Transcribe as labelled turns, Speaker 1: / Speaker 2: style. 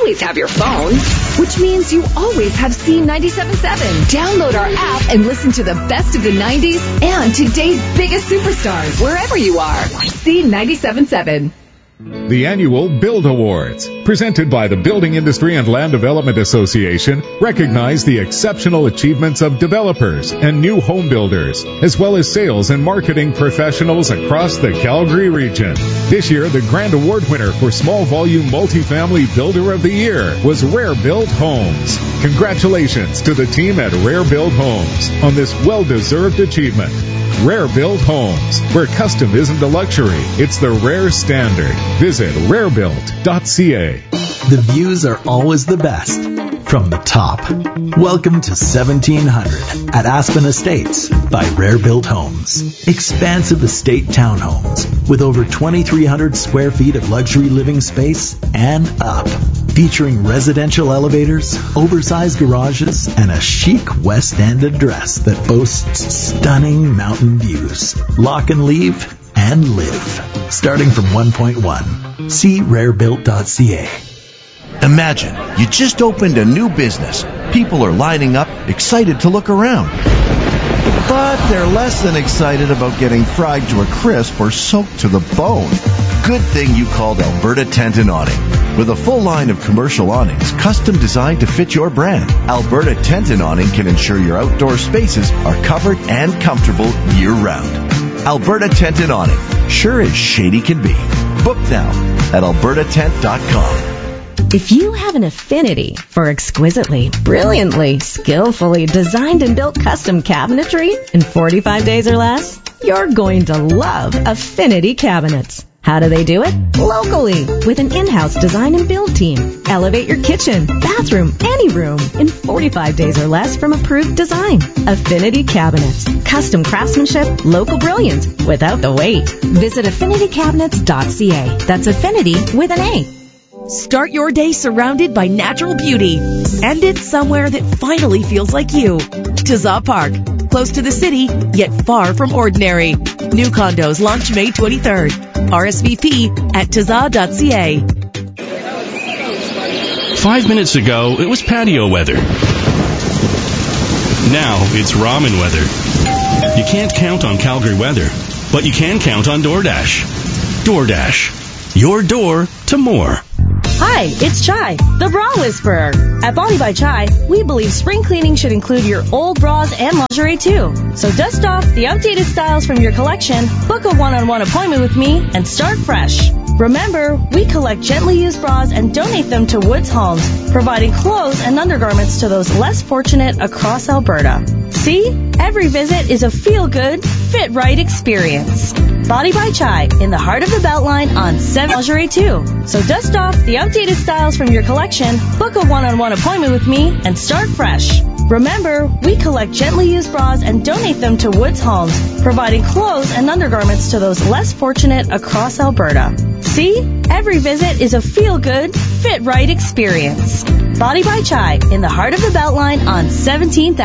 Speaker 1: always have your phone, which means you always have C97.7. Download our app and listen to the best of the 90s and today's biggest superstars wherever you are. C97.7.
Speaker 2: The annual Build Awards, presented by the Building Industry and Land Development Association, recognize the exceptional achievements of developers and new home builders, as well as sales and marketing professionals across the Calgary region. This year, the grand award winner for Small Volume Multifamily Builder of the Year was Rare Built Homes. Congratulations to the team at Rare Built Homes on this well-deserved achievement. Rare Built Homes, where custom isn't a luxury, it's the rare standard. Visit rarebuilt.ca.
Speaker 3: The views are always the best from the top. Welcome to 1700 at Aspen Estates by Rare Built Homes. Expansive estate townhomes with over 2,300 square feet of luxury living space and up. Featuring residential elevators, oversized garages, and a chic West End address that boasts stunning mountain views. Lock and leave and live. Starting from 1.1. See rarebuilt.ca.
Speaker 4: Imagine you just opened a new business. People are lining up, excited to look around. But they're less than excited about getting fried to a crisp or soaked to the bone. Good thing you called Alberta Tent and Awning. With a full line of commercial awnings, custom designed to fit your brand, Alberta Tent and Awning can ensure your outdoor spaces are covered and comfortable year-round. Alberta Tent and Awning, sure as shady can be. Book now at albertatent.com.
Speaker 5: If you have an affinity for exquisitely, brilliantly, skillfully designed and built custom cabinetry in 45 days or less, you're going to love Affinity Cabinets. How do they do it? Locally, with an in-house design and build team. Elevate your kitchen, bathroom, any room in 45 days or less from approved design. Affinity Cabinets. Custom craftsmanship, local brilliance, without the wait. Visit affinitycabinets.ca. That's Affinity with an A.
Speaker 6: Start your day surrounded by natural beauty. End it somewhere that finally feels like you. Tazaa Park. Close to the city, yet far from ordinary. New condos launch May 23rd. RSVP at tazaa.ca.
Speaker 7: 5 minutes ago, it was patio weather. Now it's ramen weather. You can't count on Calgary weather, but you can count on DoorDash. DoorDash. Your door to more.
Speaker 8: Hi, it's Chai, the Bra Whisperer. At Body by Chai, we believe spring cleaning should include your old bras and lingerie too. So dust off the outdated styles from your collection, book a one-on-one appointment with me, and start fresh. Remember, we collect gently used bras and donate them to Woods Homes, providing clothes and undergarments to those less fortunate across Alberta. See? Every visit is a feel-good, fit-right experience. Body by Chai, in the heart of the Beltline on 7 Lingerie 2. So dust off the outdated styles from your collection, book a one-on-one appointment with me, and start fresh. Remember, we collect gently used bras and donate them to Woods Homes, providing clothes and undergarments to those less fortunate across Alberta. See? Every visit is a feel-good, fit-right experience. Body by Chai, in the heart of the Beltline on 17th